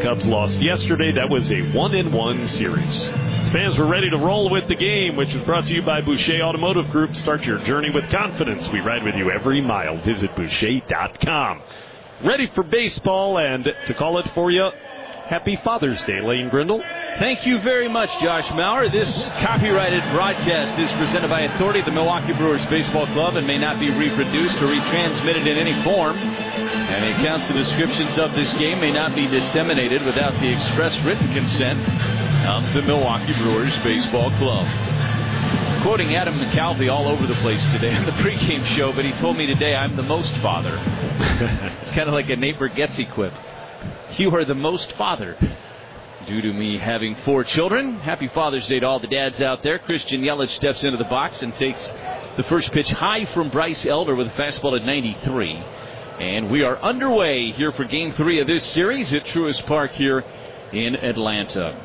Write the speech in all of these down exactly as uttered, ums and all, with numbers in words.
Cubs lost yesterday. That was a one-and-one series. Fans were ready to roll with the game, which is brought to you by Boucher Automotive Group. Start your journey with confidence. We ride with you every mile. Visit Boucher dot com. Ready for baseball, and to call it for you, happy Father's Day, Lane Grindle. Thank you very much, Josh Maurer. This copyrighted broadcast is presented by authority of the Milwaukee Brewers Baseball Club and may not be reproduced or retransmitted in any form. And the accounts and descriptions of this game may not be disseminated without the express written consent of the Milwaukee Brewers Baseball Club. Quoting Adam McAlvey all over the place today on the pregame show, but he told me today I'm the most father. It's kind of like a Nate Bargatze quip. You are the most father. Due to me having four children, happy Father's Day to all the dads out there. Christian Yelich steps into the box and takes the first pitch high from Bryce Elder with a fastball at ninety-three. And we are underway here for Game three of this series at Truist Park here in Atlanta.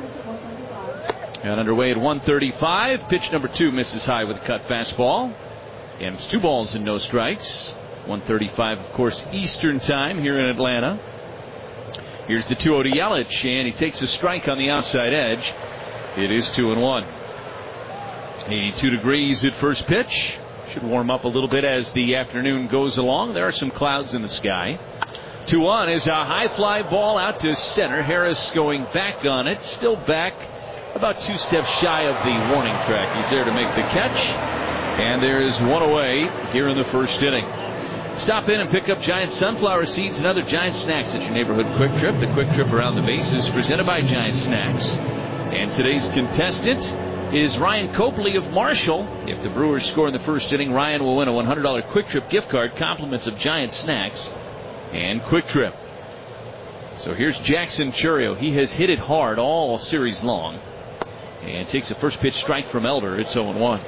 Got underway at one thirty-five. Pitch number two misses high with a cut fastball. And it's two balls and no strikes. one thirty-five, of course, Eastern time here in Atlanta. Here's the two oh to Yelich, and he takes a strike on the outside edge. It is two and one. eighty-two degrees at first pitch. Should warm up a little bit as the afternoon goes along. There are some clouds in the sky. two one is a high fly ball out to center. Harris going back on it. Still back about two steps shy of the warning track. He's there to make the catch. And there is one away here in the first inning. Stop in and pick up Giant Sunflower Seeds and other Giant Snacks at your neighborhood Quick Trip. The Quick Trip around the bases presented by Giant Snacks. And today's contestant is Ryan Copley of Marshall. If the Brewers score in the first inning, Ryan will win a one hundred dollars Quick Trip gift card, compliments of Giant Snacks and Quick Trip. So here's Jackson Chourio. He has hit it hard all series long. And takes a first pitch strike from Elder. It's oh and one.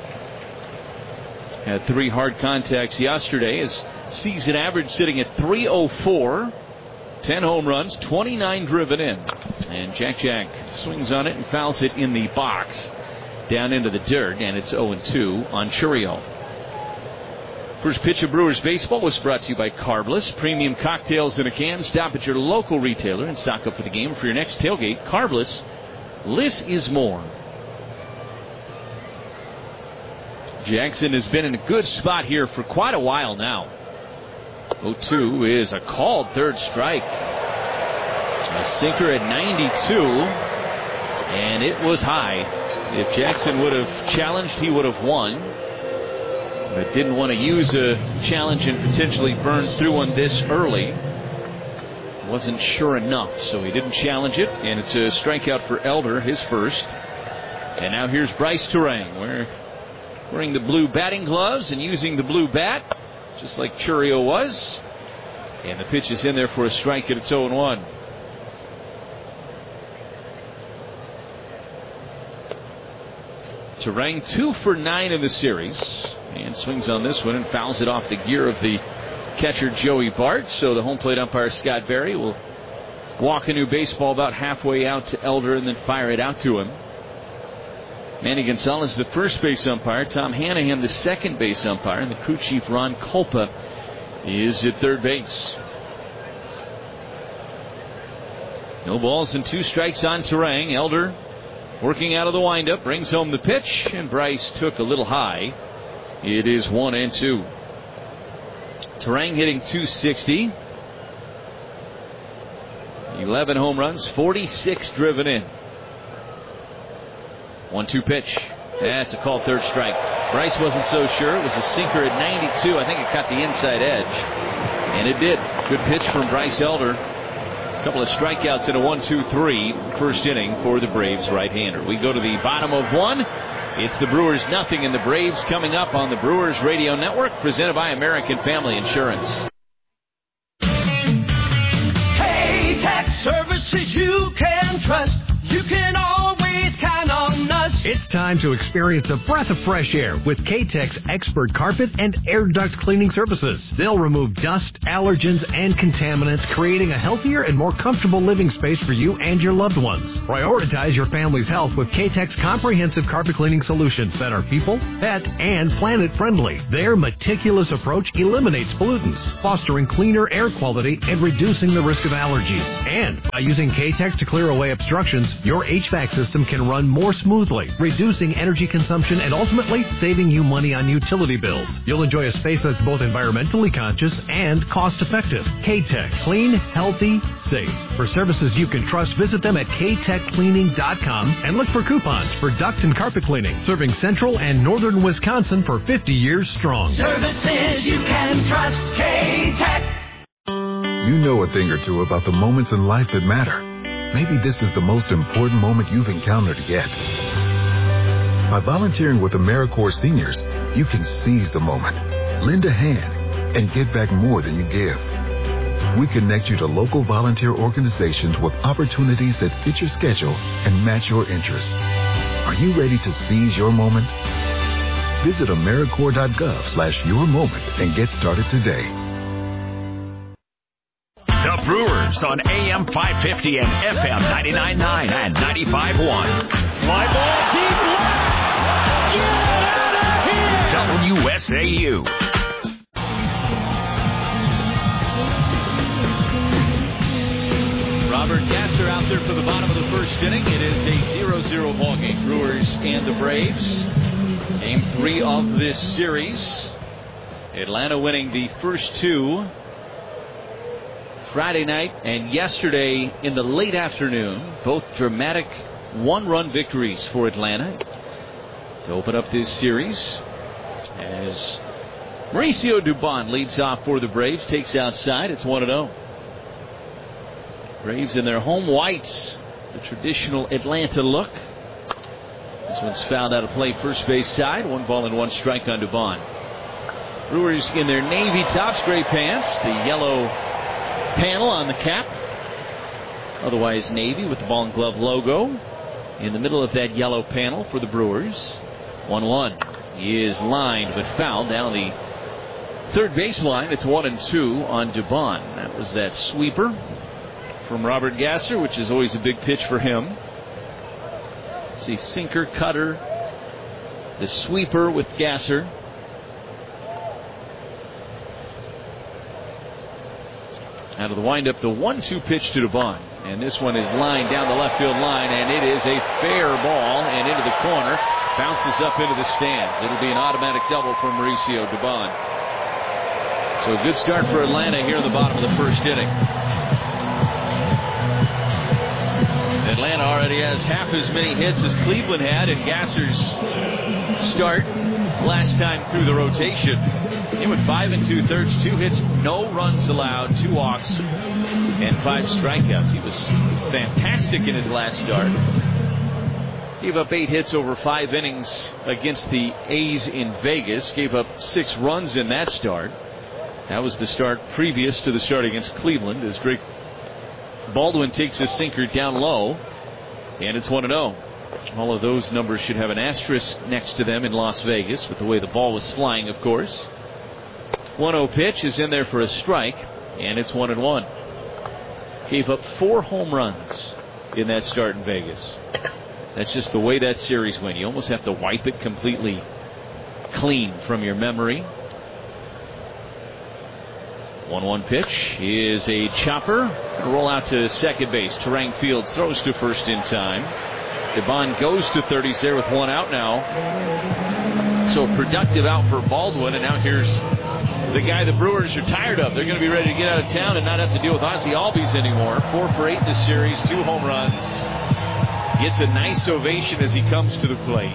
Had three hard contacts yesterday. His season average sitting at three oh four. ten home runs, twenty-nine driven in. And Jack Jack swings on it and fouls it in the box down into the dirt. And it's oh and two on Chourio. First pitch of Brewers baseball was brought to you by Carbless. Premium cocktails in a can. Stop at your local retailer and stock up for the game for your next tailgate. Carbless, less is more. Jackson has been in a good spot here for quite a while now. oh two is a called third strike. A sinker at ninety-two, and it was high. If Jackson would have challenged, he would have won. But didn't want to use a challenge and potentially burn through one this early. Wasn't sure enough, so he didn't challenge it, and it's a strikeout for Elder, his first. And now here's Bryce Turang. We're wearing the blue batting gloves and using the blue bat, just like Chourio was. And the pitch is in there for a strike, and it's oh and one. Turang two for nine in the series. And swings on this one and fouls it off the gear of the catcher Joey Bart. So the home plate umpire Scott Berry will walk a new baseball about halfway out to Elder and then fire it out to him. Manny Gonzalez, the first base umpire. Tom Hanahan, the second base umpire. And the crew chief, Ron Kulpa, is at third base. No balls and two strikes on Turang. Elder working out of the windup. Brings home the pitch. And Bryce took a little high. It is one and two. Turang hitting two sixty. eleven home runs, forty-six driven in. one two pitch. That's a called third strike. Bryce wasn't so sure. It was a sinker at ninety-two. I think it caught the inside edge. And it did. Good pitch from Bryce Elder. A couple of strikeouts in a one two three first inning for the Braves right-hander. We go to the bottom of one. It's the Brewers nothing and the Braves coming up on the Brewers Radio Network, presented by American Family Insurance. Hey, tax services you can trust. You can always count on us. It's time time to experience a breath of fresh air with K-Tech's expert carpet and air duct cleaning services. They'll remove dust, allergens, and contaminants, creating a healthier and more comfortable living space for you and your loved ones. Prioritize your family's health with K-Tech's comprehensive carpet cleaning solutions that are people, pet, and planet friendly. Their meticulous approach eliminates pollutants, fostering cleaner air quality and reducing the risk of allergies. And by using K-Tech to clear away obstructions, your H V A C system can run more smoothly, reducing energy consumption and ultimately saving you money on utility bills. You'll enjoy a space that's both environmentally conscious and cost-effective. K-Tech. Clean, healthy, safe. For services you can trust, visit them at k tech cleaning dot com and look for coupons for duct and carpet cleaning, serving central and northern Wisconsin for fifty years strong. Services you can trust. K-Tech. You know a thing or two about the moments in life that matter. Maybe this is the most important moment you've encountered yet. By volunteering with AmeriCorps Seniors, you can seize the moment, lend a hand, and get back more than you give. We connect you to local volunteer organizations with opportunities that fit your schedule and match your interests. Are you ready to seize your moment? Visit AmeriCorps.gov slash your moment and get started today. The Brewers on A M five fifty and F M ninety-nine point nine and ninety-five point one. Fly ball deep left. Get out of here. W S A U. Robert Gasser out there for the bottom of the first inning. It is a zero zero ball game. Brewers and the Braves. Game three of this series. Atlanta winning the first two Friday night and yesterday in the late afternoon. Both dramatic one-run victories for Atlanta to open up this series. As Mauricio Dubon leads off for the Braves, takes outside. It's one and oh. Braves in their home whites, the traditional Atlanta look. This one's fouled out of play first base side. One ball and one strike on Dubon. Brewers in their navy tops, gray pants, the yellow panel on the cap, otherwise navy with the ball and glove logo in the middle of that yellow panel for the Brewers. one one. He is lined but fouled down the third baseline. It's one and two on Dubon. That was that sweeper from Robert Gasser, which is always a big pitch for him. See, sinker, cutter, the sweeper with Gasser. Out of the windup, the one two pitch to Dubon. And this one is lined down the left field line, and it is a fair ball and into the corner. Bounces up into the stands. It'll be an automatic double from Mauricio Dubon. So a good start for Atlanta here in the bottom of the first inning. Atlanta already has half as many hits as Cleveland had in Gasser's start last time through the rotation. He went five and two thirds, two hits, no runs allowed, two walks, and five strikeouts. He was fantastic in his last start. Gave up eight hits over five innings against the A's in Vegas. Gave up six runs in that start. That was the start previous to the start against Cleveland, as Drake Baldwin takes his sinker down low, and it's one and oh. All of those numbers should have an asterisk next to them in Las Vegas with the way the ball was flying, of course. one oh pitch is in there for a strike, and it's one and one. Gave up four home runs in that start in Vegas. That's just the way that series went. You almost have to wipe it completely clean from your memory. one one pitch is a chopper. Roll out to second base. Terang Fields throws to first in time. Dubon goes to third. He's there with one out now. So productive out for Baldwin, and now here's the guy the Brewers are tired of. They're going to be ready to get out of town and not have to deal with Ozzie Albies anymore. Four for eight in this series, two home runs. Gets a nice ovation as he comes to the plate.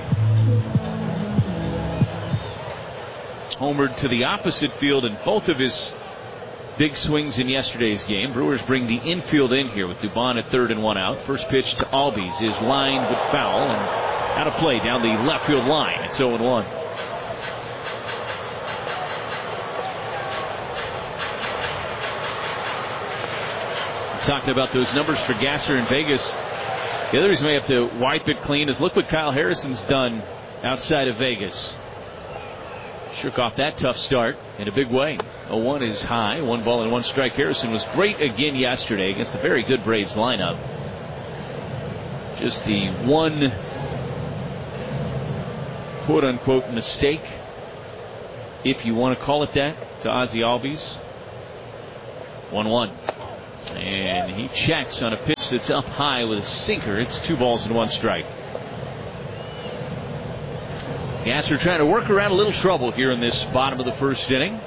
Homered to the opposite field in both of his big swings in yesterday's game. Brewers bring the infield in here with Dubon at third and one out. First pitch to Albies is lined with foul and out of play down the left field line. It's oh and one. Talking about those numbers for Gasser in Vegas. The other reason we have to wipe it clean is look what Kyle Harrison's done outside of Vegas. Shook off that tough start in a big way. oh one is high. One ball and one strike. Harrison was great again yesterday against a very good Braves lineup. Just the one quote-unquote mistake, if you want to call it that, to Ozzie Albies. one one. And he checks on a pitch that's up high with a sinker. It's two balls and one strike. Gasser trying to work around a little trouble here in this bottom of the first inning.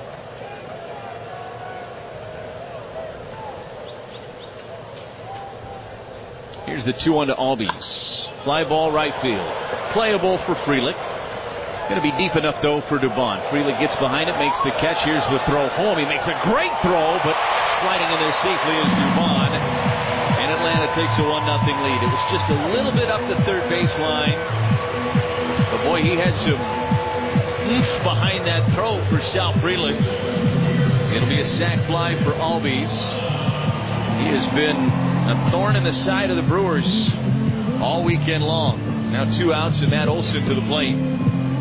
Here's the two one to Albies. Fly ball right field. Playable for Frelick. Going to be deep enough, though, for Dubon. Frelick gets behind it, makes the catch. Here's the throw home. He makes a great throw, but sliding in there safely is Dubon. And Atlanta takes a one nothing lead. It was just a little bit up the third baseline. But, boy, he had some oomph behind that throw for Sal Frelick. It'll be a sac fly for Albies. He has been a thorn in the side of the Brewers all weekend long. Now two outs and Matt Olson to the plate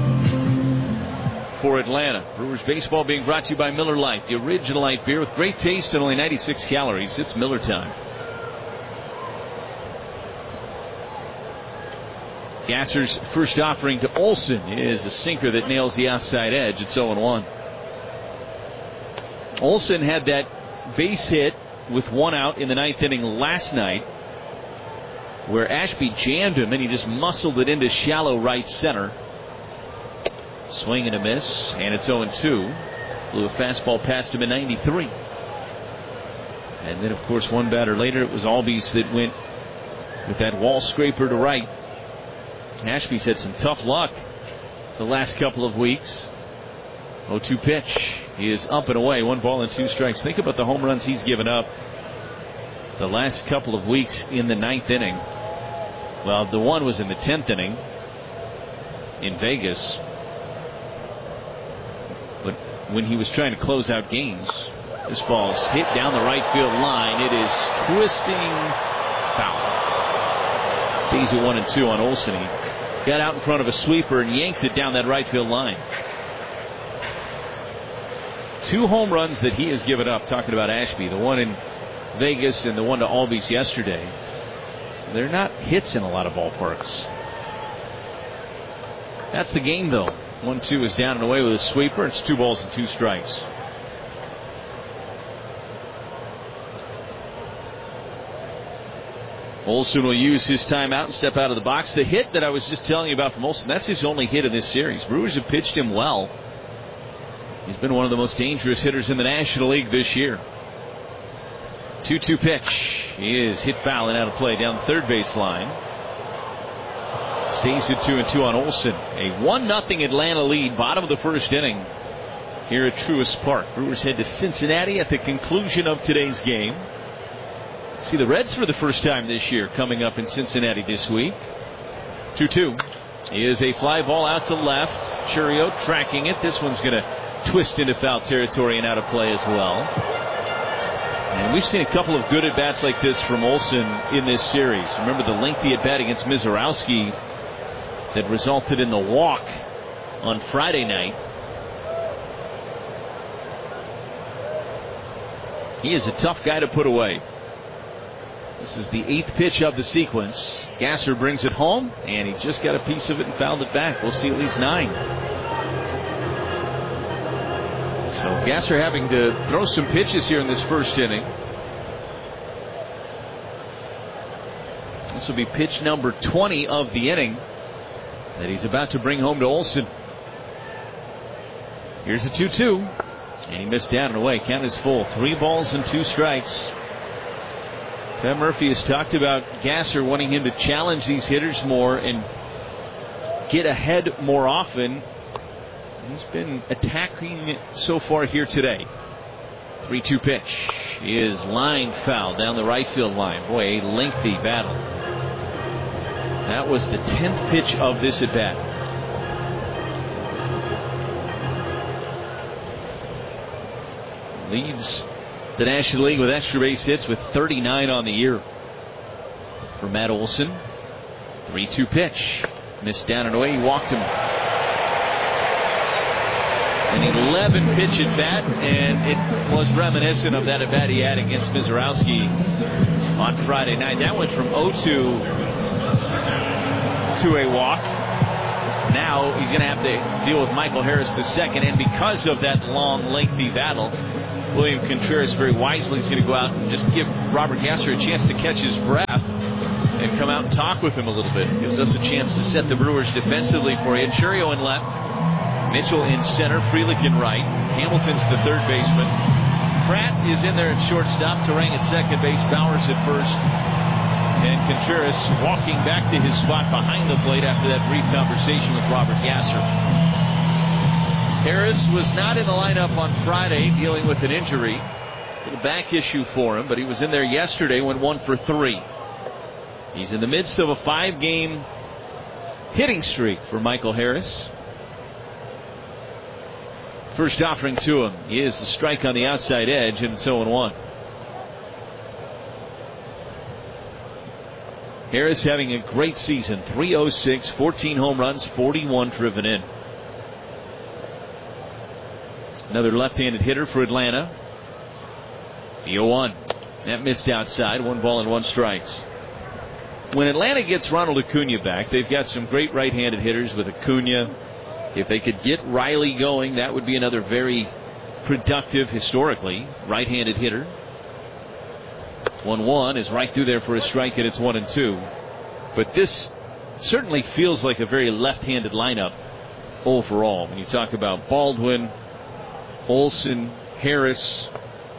for Atlanta. Brewers baseball being brought to you by Miller Lite, the original light beer with great taste and only ninety-six calories. It's Miller time. Gasser's first offering to Olson is a sinker that nails the outside edge. It's oh one. Olson had that base hit with one out in the ninth inning last night, where Ashby jammed him and he just muscled it into shallow right center. Swing and a miss, and it's oh two. Blew a fastball past him in ninety-three. And then, of course, one batter later, it was Albies that went with that wall scraper to right. Ashby's had some tough luck the last couple of weeks. oh two pitch. He is up and away. One ball and two strikes. Think about the home runs he's given up the last couple of weeks in the ninth inning. Well, the one was in the tenth inning in Vegas. But when he was trying to close out games, this ball's hit down the right field line. It is twisting foul. Stays at one and two on Olsen. He got out in front of a sweeper and yanked it down that right field line. Two home runs that he has given up, talking about Ashby, the one in Vegas and the one to Albies yesterday. They're not hits in a lot of ballparks. That's the game, though. one two is down and away with a sweeper. It's two balls and two strikes. Olsen will use his timeout and step out of the box. The hit that I was just telling you about from Olsen, that's his only hit in this series. Brewers have pitched him well. He's been one of the most dangerous hitters in the National League this year. two two pitch. He is hit foul and out of play down the third base line. Stays at two and two on Olsen. A one nothing Atlanta lead, bottom of the first inning here at Truist Park. Brewers head to Cincinnati at the conclusion of today's game. See the Reds for the first time this year coming up in Cincinnati this week. two two. Is a fly ball out to left. Churio tracking it. This one's going to twist into foul territory and out of play as well. And we've seen a couple of good at-bats like this from Olsen in this series. Remember the lengthy at-bat against Mizorowski that resulted in the walk on Friday night. He is a tough guy to put away. This is the eighth pitch of the sequence. Gasser brings it home, and he just got a piece of it and fouled it back. We'll see at least nine. So Gasser having to throw some pitches here in this first inning. This will be pitch number twenty of the inning that he's about to bring home to Olsen. Here's a two two. And he missed down and away. Count is full. Three balls and two strikes. Pat Murphy has talked about Gasser wanting him to challenge these hitters more and get ahead more often. He's been attacking so far here today. three two pitch is line foul down the right field line. Boy, a lengthy battle. That was the tenth pitch of this at bat. Leads the National League with extra base hits with thirty-nine on the year for Matt Olson. three two pitch. Missed down and away. He walked him. An eleven pitch at bat, and it was reminiscent of that at bat he had against Mizorowski on Friday night. That went from oh two to a walk. Now he's going to have to deal with Michael Harris the second, and because of that long, lengthy battle, William Contreras very wisely is going to go out and just give Robert Gasser a chance to catch his breath and come out and talk with him a little bit. Gives us a chance to set the Brewers defensively for you. Churio in left, Mitchell in center, Frelick in right, Hamilton's the third baseman. Pratt is in there at shortstop, Turang at second base, Bowers at first, and Contreras walking back to his spot behind the plate after that brief conversation with Robert Gasser. Harris was not in the lineup on Friday, dealing with an injury. A little back issue for him, but he was in there yesterday, went one for three. He's in the midst of a five-game hitting streak for Michael Harris. First offering to him is the strike on the outside edge, and it's oh one. Harris having a great season. three oh six, fourteen home runs, forty-one driven in. Another left-handed hitter for Atlanta. The oh one. That missed outside. One ball and one strikes. When Atlanta gets Ronald Acuna back, they've got some great right-handed hitters with Acuna. If they could get Riley going, that would be another very productive, historically, right-handed hitter. one one is right through there for a strike, and it's one and two. But this certainly feels like a very left-handed lineup overall. When you talk about Baldwin, Olsen, Harris.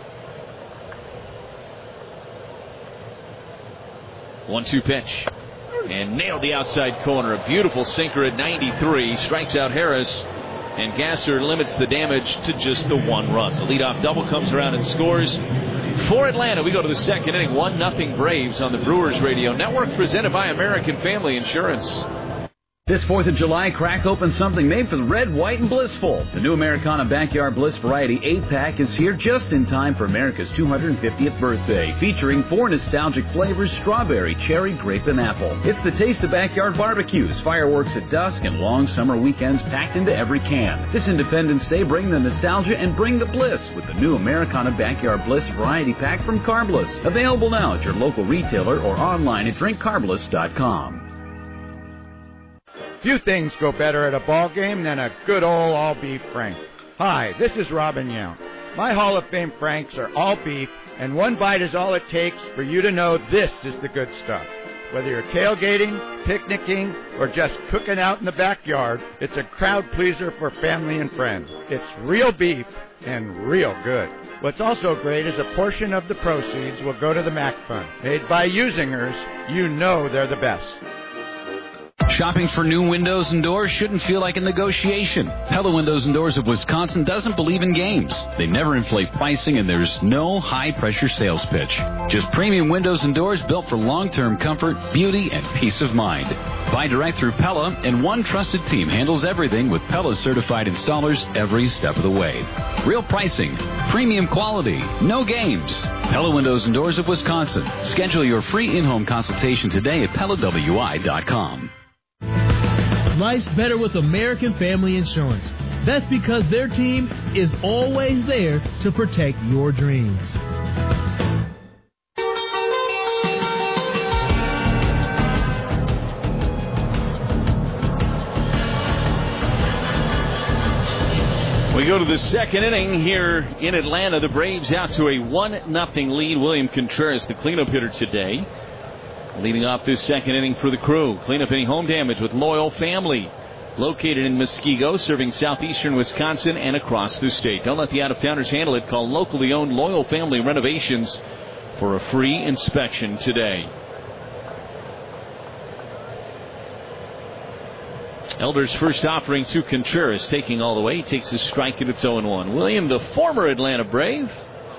one two pitch. And nailed the outside corner. A beautiful sinker at ninety-three. Strikes out Harris. And Gasser limits the damage to just the one run. The leadoff double comes around and scores. For Atlanta, we go to the second inning. one nothing Braves on the Brewers Radio Network, presented by American Family Insurance. This fourth of July, crack open something made for the red, white, and blissful. The new Americana Backyard Bliss Variety eight pack is here just in time for America's two hundred fiftieth birthday, featuring four nostalgic flavors: strawberry, cherry, grape, and apple. It's the taste of backyard barbecues, fireworks at dusk, and long summer weekends packed into every can. This Independence Day, bring the nostalgia and bring the bliss with the new Americana Backyard Bliss Variety Pack from Carbliss. Available now at your local retailer or online at drink carbliss dot com. Few things go better at a ball game than a good old all-beef Frank. Hi, this is Robin Yount. My Hall of Fame Franks are all beef, and one bite is all it takes for you to know this is the good stuff. Whether you're tailgating, picnicking, or just cooking out in the backyard, it's a crowd pleaser for family and friends. It's real beef and real good. What's also great is a portion of the proceeds will go to the Mac Fund. Made by usingers, you know they're the best. Shopping for new windows and doors shouldn't feel like a negotiation. Pella Windows and Doors of Wisconsin doesn't believe in games. They never inflate pricing, and there's no high-pressure sales pitch. Just premium windows and doors built for long-term comfort, beauty, and peace of mind. Buy direct through Pella, and one trusted team handles everything with Pella's certified installers every step of the way. Real pricing, premium quality, no games. Pella Windows and Doors of Wisconsin. Schedule your free in-home consultation today at Pella W I dot com. Life's better with American Family Insurance. That's because their team is always there to protect your dreams. We go to the second inning here in Atlanta. The Braves out to a one nothing lead. William Contreras, the cleanup hitter today, leading off this second inning for the Crew. Cleanup inning home damage with Loyal Family, located in Muskego, serving southeastern Wisconsin and across the state. Don't let the out-of-towners handle it. Call locally owned Loyal Family Renovations for a free inspection today. Elder's first offering to Contreras, taking all the way. He takes a strike, and it's oh one. William, the former Atlanta Brave,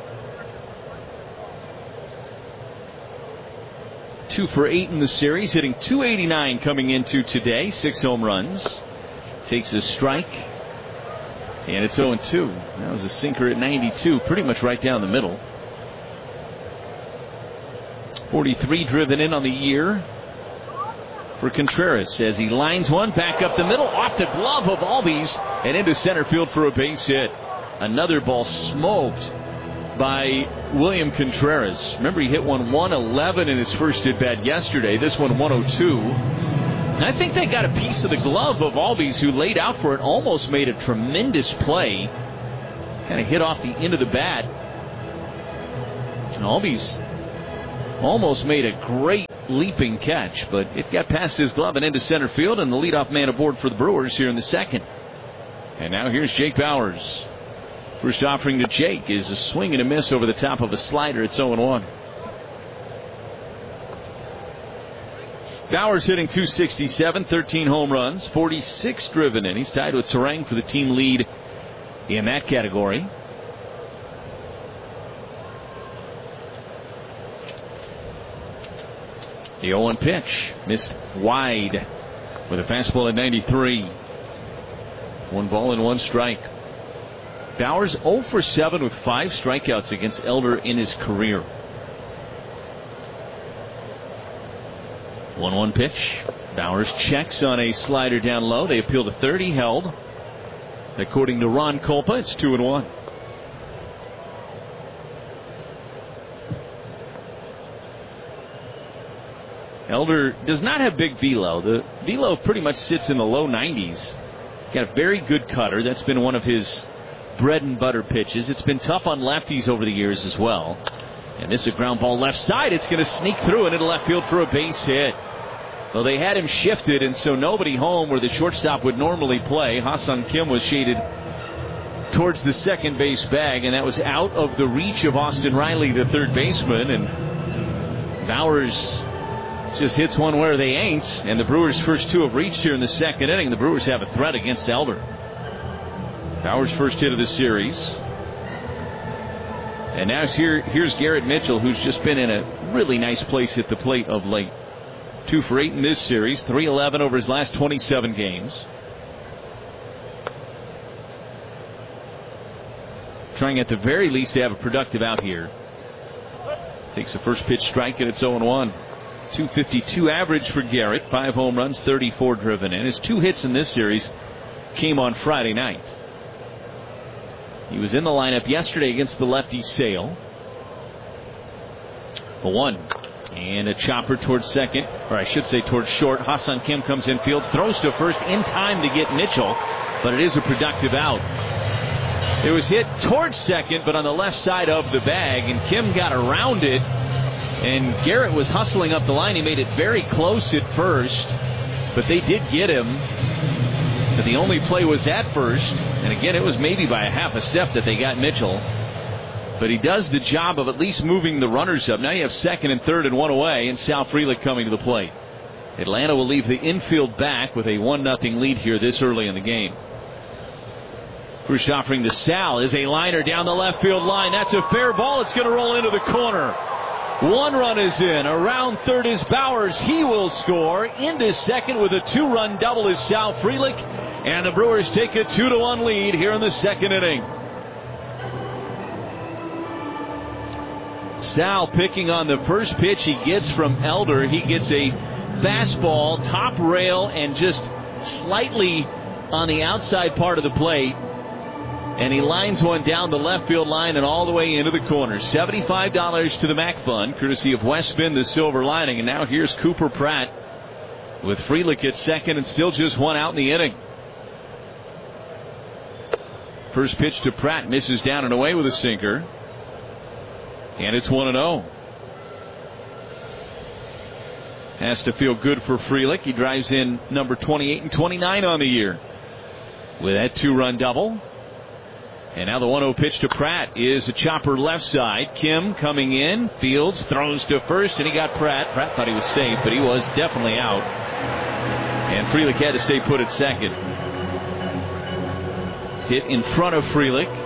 two for eight in the series, hitting two eighty-nine coming into today. Six home runs. Takes a strike, and it's oh two. That was a sinker at ninety-two, pretty much right down the middle. forty-three driven in on the year. for Contreras as he lines one back up the middle, off the glove of Albies, and into center field for a base hit. Another ball smoked by William Contreras. Remember, he hit one one eleven in his first at-bat yesterday. This one one oh two. And I think they got a piece of the glove of Albies, who laid out for it, almost made a tremendous play. Kind of hit off the end of the bat. And Albies almost made a great leaping catch, but it got past his glove and into center field, and the leadoff man aboard for the Brewers here in the second. And now here's Jake Bauers. First offering to Jake is a swing and a miss over the top of a slider. It's oh one. Bauers hitting two sixty-seven, thirteen home runs, forty-six driven in. He's tied with Terang for the team lead in that category. The oh one pitch missed wide with a fastball at ninety-three. One ball and one strike. Bauers oh for seven with five strikeouts against Elder in his career. one one pitch. Bauers checks on a slider down low. They appeal to third. He held. According to Ron Kolpa, it's two and one. Elder does not have big velo. The velo pretty much sits in the low nineties. Got a very good cutter. That's been one of his bread and butter pitches. It's been tough on lefties over the years as well. And this is a ground ball left side. It's going to sneak through and into left field for a base hit. Well, they had him shifted, and so nobody home where the shortstop would normally play. Ha-Seong Kim was shaded towards the second base bag, and that was out of the reach of Austin Riley, the third baseman. And Bauers just hits one where they ain't, and the Brewers' first two have reached here in the second inning. The Brewers have a threat against Elder. Bauers' first hit of the series. And now here, here's Garrett Mitchell, who's just been in a really nice place at the plate of late. Two for eight in this series, three eleven over his last twenty-seven games. Trying at the very least to have a productive out here. Takes the first pitch strike, and it's oh one. two fifty-two average for Garrett. Five home runs, thirty-four driven in. His two hits in this series came on Friday night. He was in the lineup yesterday against the lefty Sale. A one. And a chopper towards second, or I should say towards short. Ha-Seong Kim comes in field, throws to first in time to get Mitchell, but it is a productive out. It was hit towards second, but on the left side of the bag, and Kim got around it, and Garrett was hustling up the line. He made it very close at first, but they did get him. But the only play was at first, and again, it was maybe by a half a step that they got Mitchell. But he does the job of at least moving the runners up. Now you have second and third and one away, and Sal Frelick coming to the plate. Atlanta will leave the infield back with a one nothing lead here this early in the game. First offering to Sal is a liner down the left field line. That's a fair ball. It's going to roll into the corner. One run is in. Around third is Bauers. He will score. Into second with a two-run double is Sal Frelick. And the Brewers take a two to one lead here in the second inning. Sal picking on the first pitch he gets from Elder. He gets a fastball, top rail, and just slightly on the outside part of the plate. And he lines one down the left field line and all the way into the corner. seventy-five dollars to the Mac Fund, courtesy of Westspin, the silver lining. And now here's Cooper Pratt with Frelick at second and still just one out in the inning. First pitch to Pratt, misses down and away with a sinker. And it's one and oh. Has to feel good for Frelick. He drives in number twenty-eight and twenty-nine on the year with that two-run double. And now the one oh pitch to Pratt is a chopper left side. Kim coming in, fields, throws to first, and he got Pratt. Pratt thought he was safe, but he was definitely out. And Frelick had to stay put at second. Hit in front of Frelick.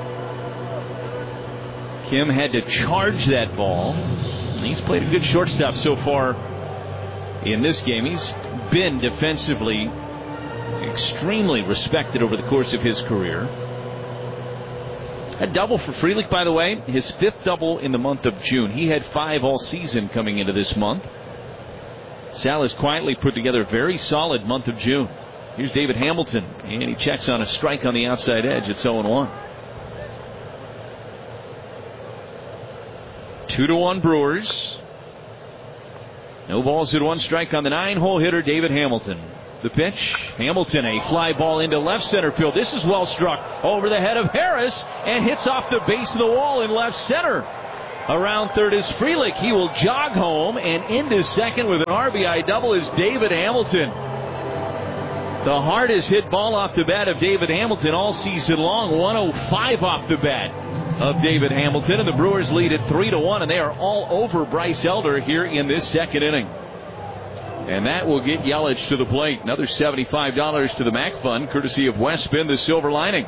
Kim had to charge that ball. He's played a good shortstop so far in this game. He's been defensively extremely respected over the course of his career. A double for Frelick, by the way. His fifth double in the month of June. He had five all season coming into this month. Sal has quietly put together a very solid month of June. Here's David Hamilton, and he checks on a strike on the outside edge. It's oh and one. Two to one Brewers. No balls at one strike on the nine-hole hitter, David Hamilton. The pitch, Hamilton, a fly ball into left center field. This is well struck over the head of Harris and hits off the base of the wall in left center. Around third is Frelick. He will jog home and into second with an R B I double is David Hamilton. The hardest hit ball off the bat of David Hamilton all season long. one oh five off the bat of David Hamilton, and the Brewers lead at three to one, and they are all over Bryce Elder here in this second inning. And that will get Yelich to the plate. Another seventy-five dollars to the Mac Fund, courtesy of Westspin, the Silver Lining.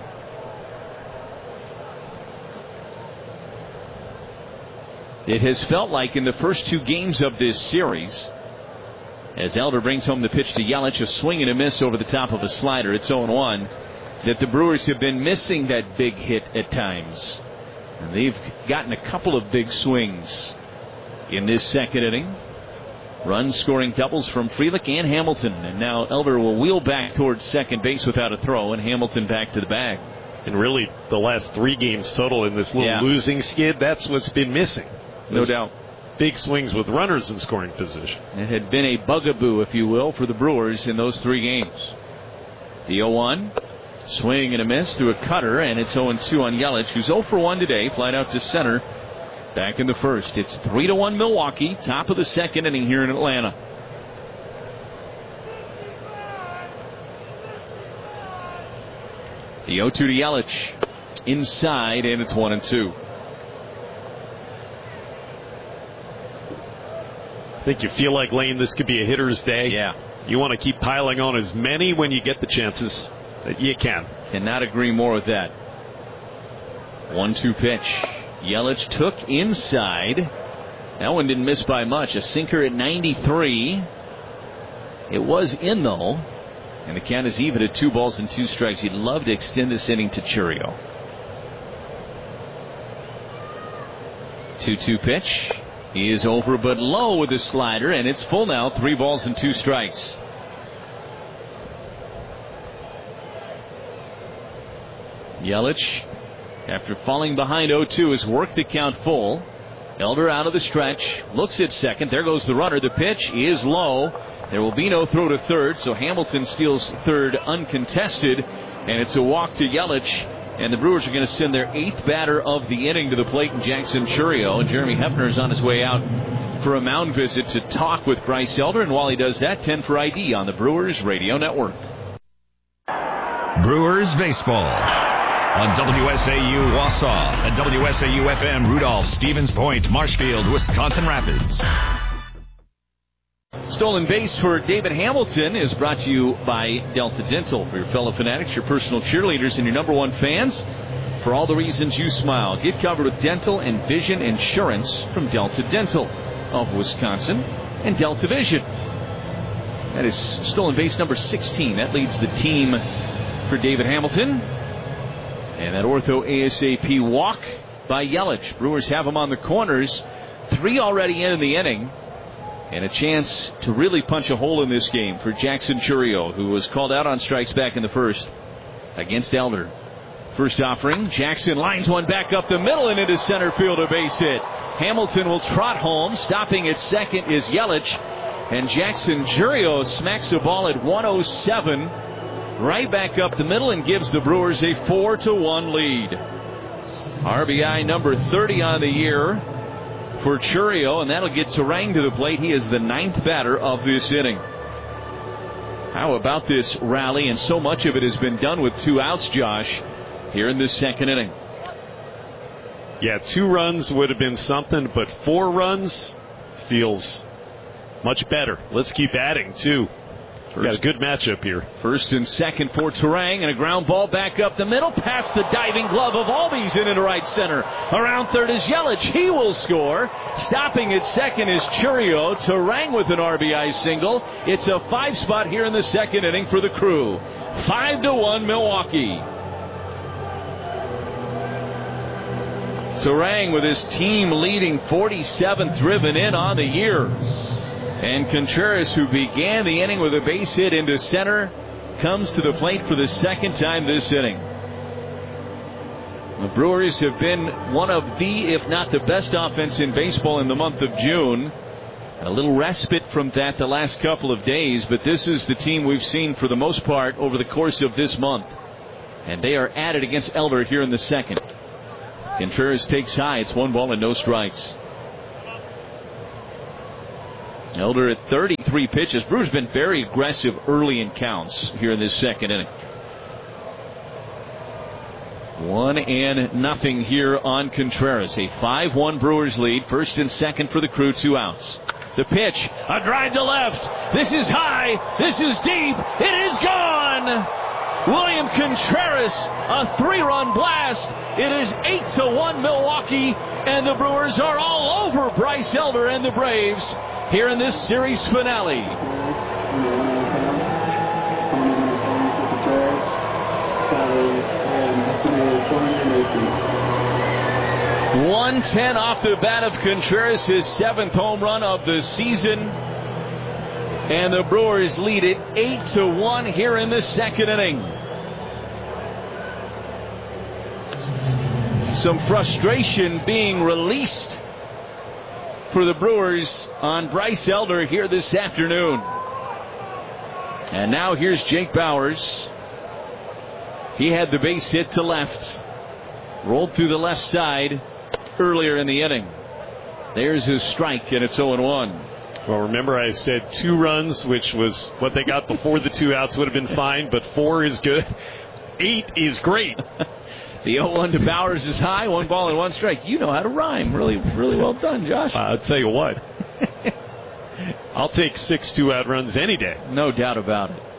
It has felt like in the first two games of this series, as Elder brings home the pitch to Yelich, a swing and a miss over the top of a slider. It's oh and one. That the Brewers have been missing that big hit at times. And they've gotten a couple of big swings in this second inning. Runs scoring doubles from Frelick and Hamilton. And now Elder will wheel back towards second base without a throw, and Hamilton back to the bag. And really, the last three games total in this little yeah. losing skid, that's what's been missing. No Those doubt. Big swings with runners in scoring position. It had been a bugaboo, if you will, for the Brewers in those three games. The oh one. Swing and a miss through a cutter, and it's oh and two on Yelich, who's oh for one today. Flied out to center. Back in the first. It's three to one Milwaukee. Top of the second inning here in Atlanta. The oh two to Yelich. Inside, and it's one and two. I think you feel like, Lane, this could be a hitter's day. Yeah. You want to keep piling on as many when you get the chances that you can. Cannot agree more with that. one two pitch. Yelich took inside. That one didn't miss by much. A sinker at ninety-three. It was in, though. And the count is even at two balls and two strikes. You'd love to extend this inning to Chourio. two two pitch. He is over but low with the slider, and it's full now. Three balls and two strikes. Yelich, after falling behind oh two, has worked the count full. Elder out of the stretch, looks at second. There goes the runner. The pitch is low. There will be no throw to third, so Hamilton steals third uncontested, and it's a walk to Yelich. And the Brewers are going to send their eighth batter of the inning to the plate in Jackson Chourio. And Jeremy Hefner is on his way out for a mound visit to talk with Bryce Elder. And while he does that, ten for I D on the Brewers Radio Network. Brewers Baseball on W S A U Wausau and W S A U F M Rudolph, Stevens Point, Marshfield, Wisconsin Rapids. Stolen Base for David Hamilton is brought to you by Delta Dental. For your fellow fanatics, your personal cheerleaders, and your number one fans. For all the reasons you smile, get covered with dental and vision insurance from Delta Dental of Wisconsin and Delta Vision. That is stolen base number sixteen. That leads the team for David Hamilton. And that ortho ASAP walk by Yelich. Brewers have him on the corners. Three already in the inning. And a chance to really punch a hole in this game for Jackson Chourio, who was called out on strikes back in the first against Elder. First offering, Jackson lines one back up the middle and into center field, a base hit. Hamilton will trot home. Stopping at second is Yelich. And Jackson Chourio smacks the ball at one oh seven right back up the middle and gives the Brewers a four to one lead. R B I number thirty on the year for Chourio, and that'll get Turang to the plate. He is the ninth batter of this inning. How about this rally? And so much of it has been done with two outs, Josh, here in this second inning. Yeah, two runs would have been something, but four runs feels much better. Let's keep adding, too. We've got a good matchup here. First and second for Turang, and a ground ball back up the middle, past the diving glove of Albies and into right center. Around third is Yelich. He will score. Stopping at second is Chourio. Turang with an R B I single. It's a five spot here in the second inning for the Crew. Five to one Milwaukee. Turang with his team leading forty-seventh driven in on the year. And Contreras, who began the inning with a base hit into center, comes to the plate for the second time this inning. The Brewers have been one of the, if not the best offense in baseball in the month of June. A little respite from that the last couple of days, but this is the team we've seen for the most part over the course of this month. And they are at it against Elder here in the second. Contreras takes high. It's one ball and no strikes. Elder at thirty-three pitches. Brewers been very aggressive early in counts here in this second inning. One and nothing here on Contreras. A five one Brewers lead. First and second for the Crew. Two outs. The pitch. A drive to left. This is high. This is deep. It is gone. William Contreras, a three-run blast. It is eight to one Milwaukee, and the Brewers are all over Bryce Elder and the Braves here in this series finale. one ten off the bat of Contreras, his seventh home run of the season. And the Brewers lead it eight to one here in the second inning. Some frustration being released for the Brewers on Bryce Elder here this afternoon. And now here's Jake Bauers. He had the base hit to left. Rolled through the left side earlier in the inning. There's his strike, and it's oh and one. Well, remember I said two runs, which was what they got before the two outs would have been fine, but four is good. Eight is great. The oh one to Bauers is high. One ball and one strike. You know how to rhyme. Really, really well done, Josh. Uh, I'll tell you what. I'll take six two-out runs any day. No doubt about it.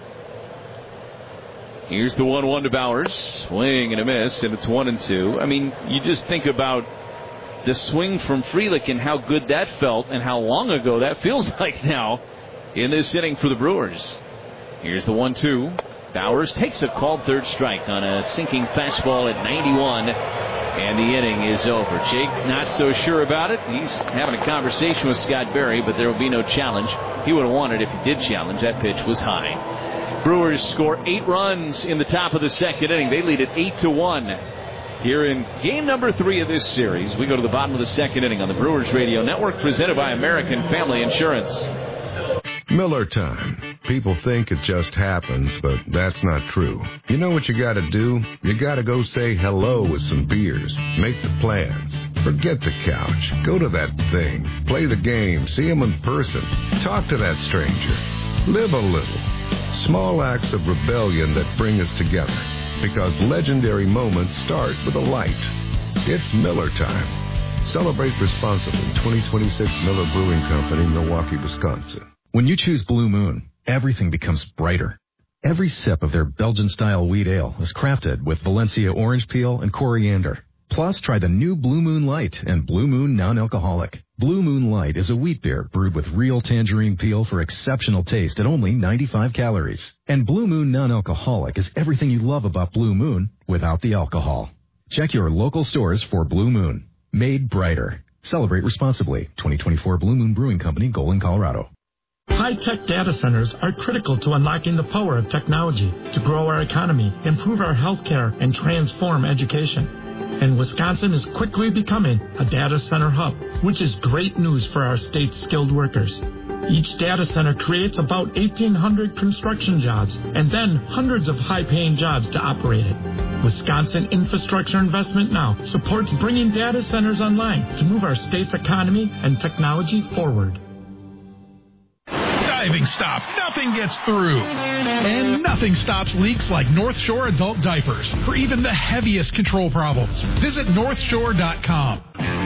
Here's the one one to Bauers. Swing and a miss, and it's one and two. I mean, you just think about the swing from Frelick and how good that felt and how long ago that feels like now in this inning for the Brewers. Here's the one two. Bauers takes a called third strike on a sinking fastball at ninety-one, and the inning is over. Jake not so sure about it. He's having a conversation with Scott Berry, but there will be no challenge. He would have won it if he did challenge. That pitch was high. Brewers score eight runs in the top of the second inning. They lead it eight to one. Here in game number three of this series, we go to the bottom of the second inning on the Brewers Radio Network, presented by American Family Insurance. Miller time. People think it just happens, but that's not true. You know what you gotta do? You gotta go say hello with some beers. Make the plans. Forget the couch. Go to that thing. Play the game. See him in person. Talk to that stranger. Live a little. Small acts of rebellion that bring us together. Because legendary moments start with a light. It's Miller time. Celebrate responsibly. twenty twenty-six Miller Brewing Company, Milwaukee, Wisconsin. When you choose Blue Moon, everything becomes brighter. Every sip of their Belgian-style wheat ale is crafted with Valencia orange peel and coriander. Plus, try the new Blue Moon Light and Blue Moon Non-Alcoholic. Blue Moon Light is a wheat beer brewed with real tangerine peel for exceptional taste at only ninety-five calories. And Blue Moon Non-Alcoholic is everything you love about Blue Moon without the alcohol. Check your local stores for Blue Moon. Made brighter. Celebrate responsibly. twenty twenty-four Blue Moon Brewing Company, Golden, Colorado. High-tech data centers are critical to unlocking the power of technology to grow our economy, improve our healthcare, and transform education. And Wisconsin is quickly becoming a data center hub, which is great news for our state's skilled workers. Each data center creates about eighteen hundred construction jobs and then hundreds of high-paying jobs to operate it. Wisconsin Infrastructure Investment Now supports bringing data centers online to move our state's economy and technology forward. Diving stop. Nothing gets through. And nothing stops leaks like North Shore Adult Diapers for even the heaviest control problems. Visit north shore dot com.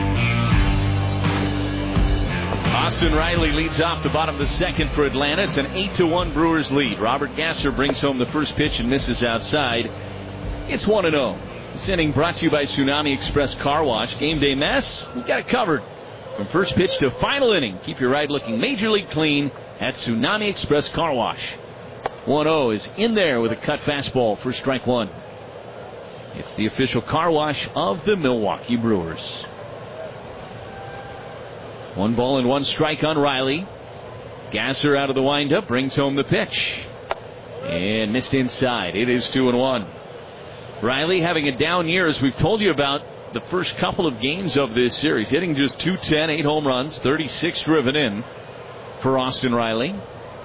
Austin Riley leads off the bottom of the second for Atlanta. It's an eight to one Brewers lead. Robert Gasser brings home the first pitch and misses outside. It's one and oh. This inning brought to you by Tsunami Express Car Wash. Game day mess, we got it covered. From first pitch to final inning, keep your ride looking major league clean at Tsunami Express Car Wash. one oh is in there with a cut fastball for strike one. It's the official car wash of the Milwaukee Brewers. One ball and one strike on Riley. Gasser out of the windup, brings home the pitch. And missed inside. It is two and one. Riley having a down year, as we've told you about the first couple of games of this series. Hitting just two ten, eight home runs, thirty-six driven in for Austin Riley.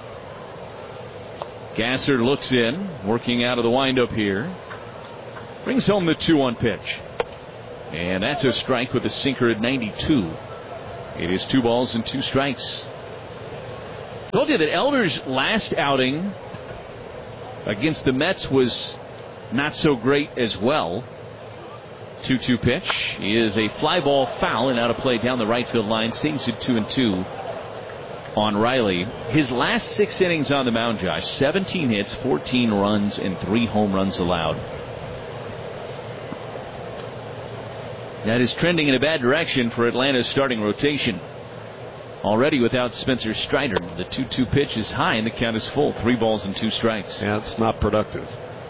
Gasser looks in, working out of the windup here. Brings home the two one pitch. And that's a strike with a sinker at ninety-two. It is two balls and two strikes. Told you that Elder's last outing against the Mets was not so great as well. two two pitch is a fly ball foul and out of play down the right field line. Stays at two and two on Riley. His last six innings on the mound, Josh, seventeen hits, fourteen runs, and three home runs allowed. That is trending in a bad direction for Atlanta's starting rotation. Already without Spencer Strider. The two two pitch is high and the count is full. Three balls and two strikes. Yeah, it's not productive.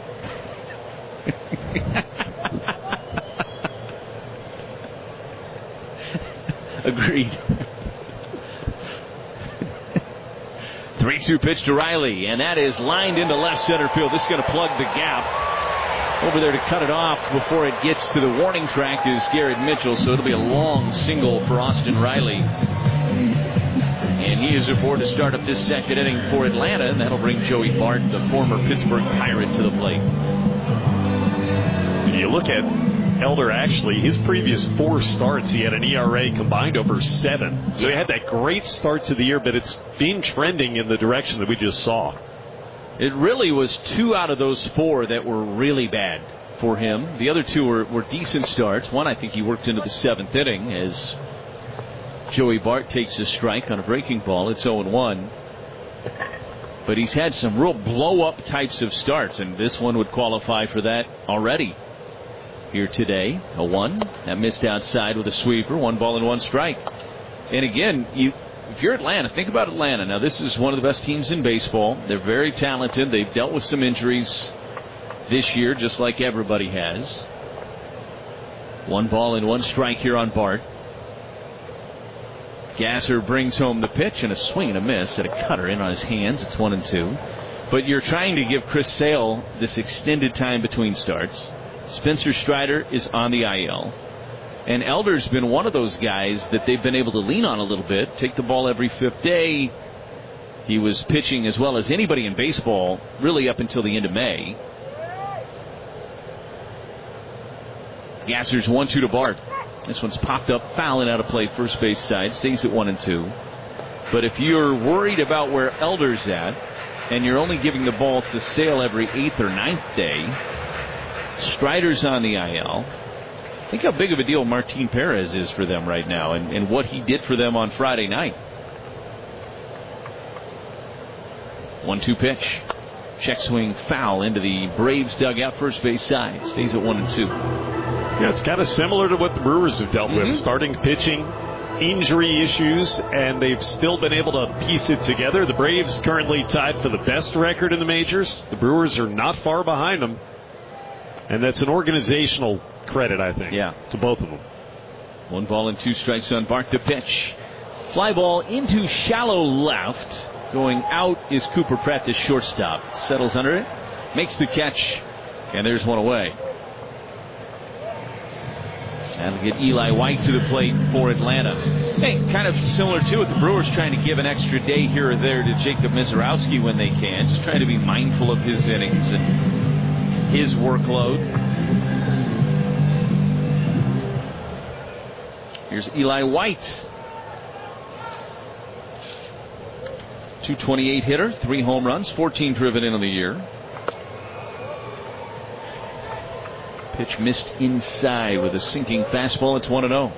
Agreed. three two pitch to Riley, and that is lined into left center field. This is going to plug the gap. Over there to cut it off before it gets to the warning track is Garrett Mitchell, so it'll be a long single for Austin Riley. And he is aboard to start up this second inning for Atlanta, and that'll bring Joey Bart, the former Pittsburgh Pirate, to the plate. If you look at Elder, actually, his previous four starts, he had an E R A combined over seven. So he had that great start to the year, but it's been trending in the direction that we just saw. It really was two out of those four that were really bad for him. The other two were, were decent starts. One, I think he worked into the seventh inning as Joey Bart takes a strike on a breaking ball. It's oh and one. But he's had some real blow-up types of starts, and this one would qualify for that already here today. A one. That missed outside with a sweeper. One ball and one strike. And again, you... if you're Atlanta, think about Atlanta. Now, this is one of the best teams in baseball. They're very talented. They've dealt with some injuries this year, just like everybody has. One ball and one strike here on Bart. Gasser brings home the pitch and a swing and a miss at a cutter in on his hands. It's one and two. But you're trying to give Chris Sale this extended time between starts. Spencer Strider is on the I L. And Elder's been one of those guys that they've been able to lean on a little bit, take the ball every fifth day. He was pitching as well as anybody in baseball really up until the end of May. Gasser's one two to Bart. This one's popped up, fouling out of play first base side, stays at one and two. But if you're worried about where Elder's at, and you're only giving the ball to Sale every eighth or ninth day, Strider's on the I L. Think how big of a deal Martin Perez is for them right now, and, and what he did for them on Friday night. one two pitch. Check swing foul into the Braves dugout, first base side. Stays at one and two. Yeah, it's kind of similar to what the Brewers have dealt mm-hmm. with. Starting pitching, injury issues, and they've still been able to piece it together. The Braves currently tied for the best record in the majors. The Brewers are not far behind them. And that's an organizational credit, I think, yeah. to both of them. One ball and two strikes on Bart to pitch. Fly ball into shallow left. Going out is Cooper Pratt, the shortstop. Settles under it, makes the catch, and there's one away. That'll get Eli White to the plate for Atlanta. Hey, kind of similar to it. The Brewers trying to give an extra day here or there to Jacob Mizorowski when they can. Just trying to be mindful of his innings and his workload. Here's Eli White. two twenty-eight hitter, three home runs, fourteen driven in on the year. Pitch missed inside with a sinking fastball. It's one and oh.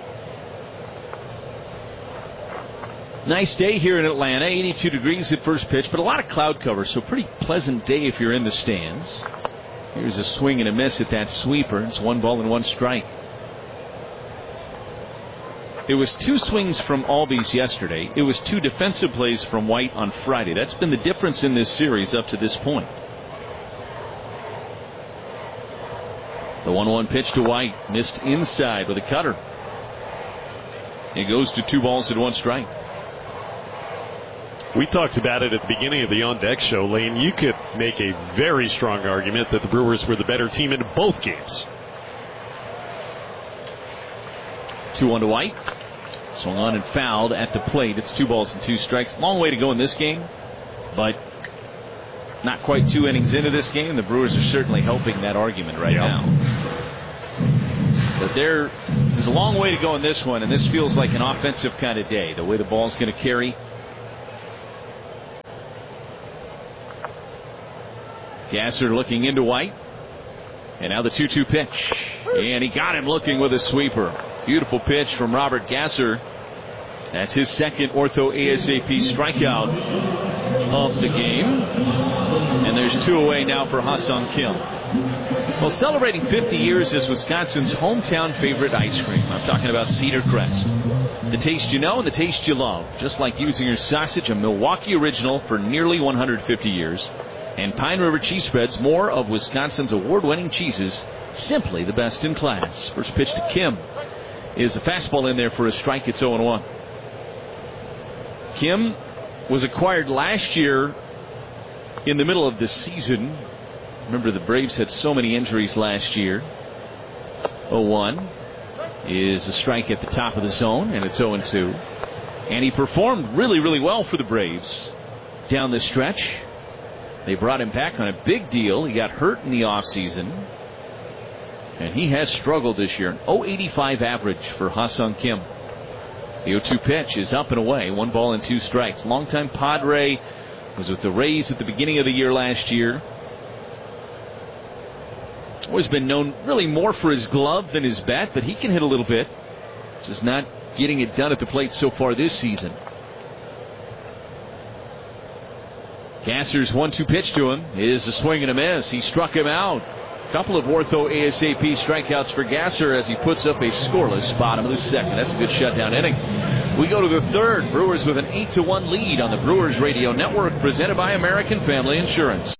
Nice day here in Atlanta. eighty-two degrees at first pitch, but a lot of cloud cover, so pretty pleasant day if you're in the stands. Here's a swing and a miss at that sweeper. It's one ball and one strike. It was two swings from Albies yesterday. It was two defensive plays from White on Friday. That's been the difference in this series up to this point. The one one pitch to White. Missed inside with a cutter. It goes to two balls and one strike. We talked about it at the beginning of the On Deck show, Lane. You could make a very strong argument that the Brewers were the better team in both games. two one to White. Swung on and fouled at the plate. It's two balls and two strikes. Long way to go in this game, but not quite two innings into this game. The Brewers are certainly helping that argument right yep. now. But there, there's a long way to go in this one, and this feels like an offensive kind of day, the way the ball's going to carry. Gasser looking into White. And now the two two pitch. And he got him looking with a sweeper. Beautiful pitch from Robert Gasser. That's his second ortho ASAP strikeout of the game. And there's two away now for Ha-Seong Kim. Well, celebrating fifty years as Wisconsin's hometown favorite ice cream. I'm talking about Cedar Crest. The taste you know and the taste you love. Just like using your sausage, a Milwaukee original for nearly one hundred fifty years. And Pine River Cheese Spreads, more of Wisconsin's award-winning cheeses, simply the best in class. First pitch to Kim is a fastball in there for a strike. It's oh and one. Kim was acquired last year in the middle of the season. Remember, the Braves had so many injuries last year. oh one is a strike at the top of the zone, and it's oh and two. And he performed really, really well for the Braves down the stretch. They brought him back on a big deal. He got hurt in the offseason. And he has struggled this year. An oh eighty-five average for Ha-Seong Kim. The oh two pitch is up and away. One ball and two strikes. Longtime Padre. Was with the Rays at the beginning of the year last year. Always been known really more for his glove than his bat, but he can hit a little bit. Just not getting it done at the plate so far this season. Gasser's one two pitch to him is a swing and a miss. He struck him out. A couple of ortho ASAP strikeouts for Gasser as he puts up a scoreless bottom of the second. That's a good shutdown inning. We go to the third. Brewers with an eight to one lead on the Brewers Radio Network, presented by American Family Insurance.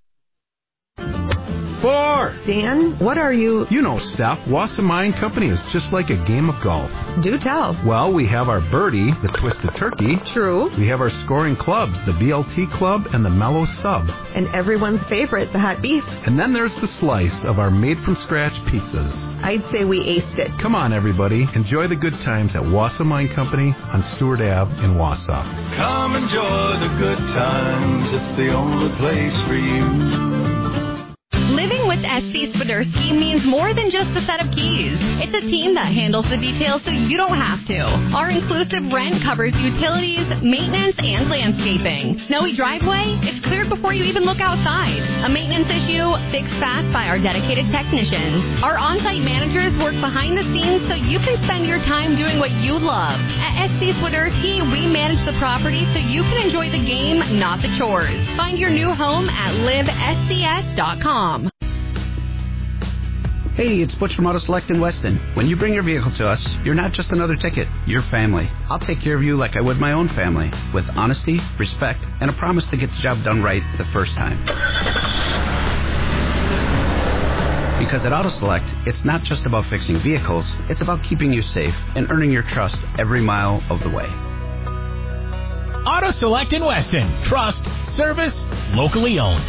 Four. Dan, what are you? You know, Steph, Wasserman Company is just like a game of golf. Do tell. Well, we have our birdie, the Twisted Turkey. True. We have our scoring clubs, the B L T Club and the Mellow Sub. And everyone's favorite, the hot beef. And then there's the slice of our made-from-scratch pizzas. I'd say we aced it. Come on, everybody. Enjoy the good times at Wasserman Company on Stewart Avenue in Wausau. Come enjoy the good times. It's the only place for you. Living with S C Swiderski means more than just a set of keys. It's a team that handles the details so you don't have to. Our inclusive rent covers utilities, maintenance, and landscaping. Snowy driveway? It's cleared before you even look outside. A maintenance issue? Fixed fast by our dedicated technicians. Our on-site managers work behind the scenes so you can spend your time doing what you love. At S C Swiderski, we manage the property so you can enjoy the game, not the chores. Find your new home at live S C S dot com. Hey, it's Butch from Auto Select in Weston. When you bring your vehicle to us, you're not just another ticket, you're family. I'll take care of you like I would my own family, with honesty, respect, and a promise to get the job done right the first time. Because at Auto Select, it's not just about fixing vehicles, it's about keeping you safe and earning your trust every mile of the way. Auto Select in Weston. Trust, service, locally owned.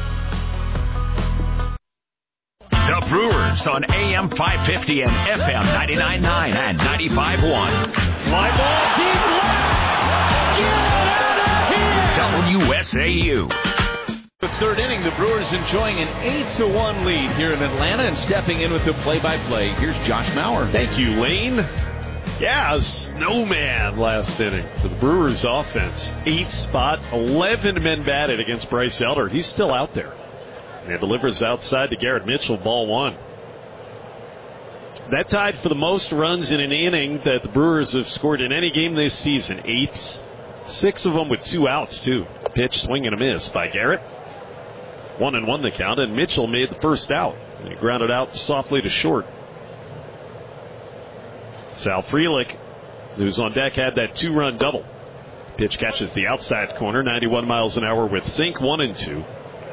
The Brewers on A M five fifty and F M ninety-nine point nine and ninety-five point one. Fly ball deep left. Get out of here. W S A U. The third inning, the Brewers enjoying an eight to one lead here in Atlanta, and stepping in with the play-by-play, here's Josh Maurer. Thank you, Lane. Yeah, a snowman last inning for the Brewers offense. Eighth spot, eleven men batted against Bryce Elder. He's still out there. And delivers outside to Garrett Mitchell, ball one. That tied for the most runs in an inning that the Brewers have scored in any game this season. Eight, six of them with two outs, too. Pitch, swing, and a miss by Garrett. One and one the count, and Mitchell made the first out. And he grounded out softly to short. Sal Frelick, who's on deck, had that two-run double. Pitch catches the outside corner, ninety-one miles an hour with sink, one and two.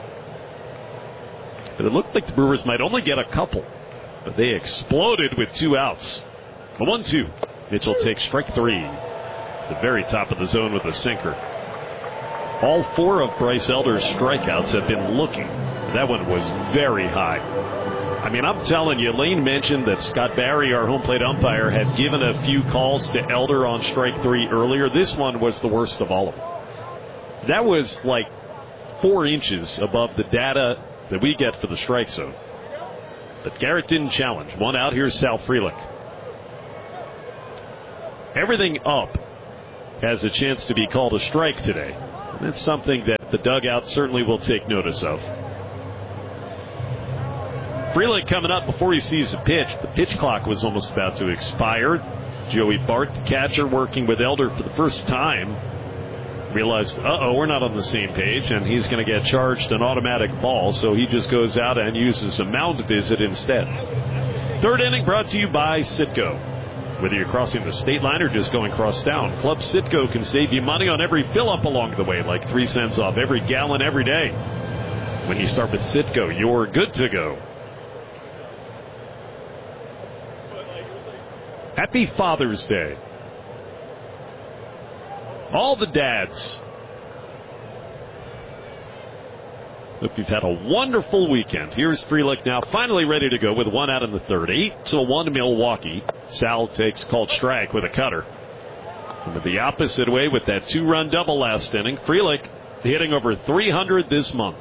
But it looked like the Brewers might only get a couple. But they exploded with two outs. The one two. Mitchell takes strike three. The very top of the zone with a sinker. All four of Bryce Elder's strikeouts have been looking. That one was very high. I mean, I'm telling you, Lane mentioned that Scott Barry, our home plate umpire, had given a few calls to Elder on strike three earlier. This one was the worst of all of them. That was like four inches above the data that we get for the strike zone. But Garrett didn't challenge. One out. Here's Sal Frelick. Everything up has a chance to be called a strike today. And that's something that the dugout certainly will take notice of. Frelick coming up before he sees the pitch. The pitch clock was almost about to expire. Joey Bart, the catcher, working with Elder for the first time, realized, uh-oh, we're not on the same page, and he's going to get charged an automatic ball, so he just goes out and uses a mound visit instead. Third inning brought to you by Citgo. Whether you're crossing the state line or just going cross town, Club Citgo can save you money on every fill-up along the way, like three cents off every gallon every day. When you start with Citgo, you're good to go. Happy Father's Day. All the dads. Hope you've had a wonderful weekend. Here's Frelick now, finally ready to go with one out in the third. Eight to one Milwaukee. Sal takes called strike with a cutter. And the opposite way with that two-run double last inning. Frelick hitting over three hundred this month.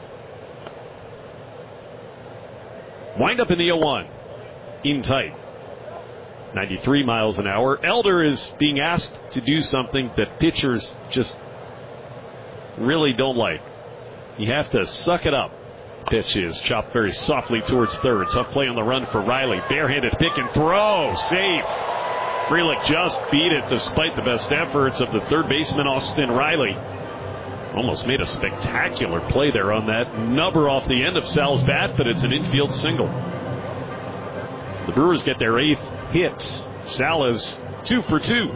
Wind up in the oh one. In tight. ninety-three miles an hour. Elder is being asked to do something that pitchers just really don't like. You have to suck it up. Pitch is chopped very softly towards third. Tough play on the run for Riley. Barehanded pick and throw. Safe. Frelick just beat it despite the best efforts of the third baseman, Austin Riley. Almost made a spectacular play there on that nubber off the end of Sal's bat, but it's an infield single. The Brewers get their eighth hits. Sal is two for two.